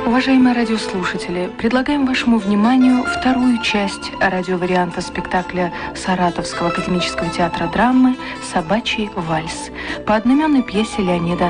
Уважаемые радиослушатели, предлагаем вашему вниманию вторую часть радиоварианта спектакля Саратовского академического театра драмы «Собачий вальс» по одноименной пьесе Леонида